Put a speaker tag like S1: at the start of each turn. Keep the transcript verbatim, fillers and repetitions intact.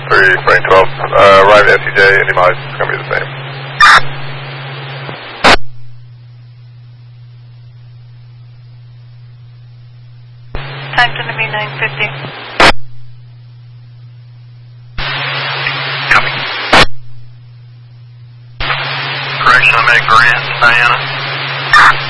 S1: three, Frank twelve, uh, arrive at S C J, any mileage is going to be the same.
S2: Time's going to be nine fifty.
S3: Copy. Correction, I'm at Grant, Diana.